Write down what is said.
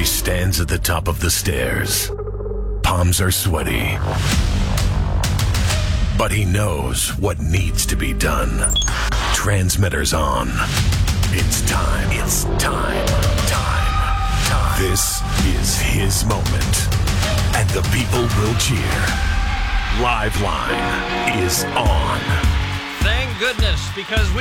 He stands at the top of the stairs. Palms are sweaty. But he knows what needs to be done. Transmitters on. It's time. It's time. Time. This is his moment. And the people will cheer. Live Line is on. Thank goodness, because we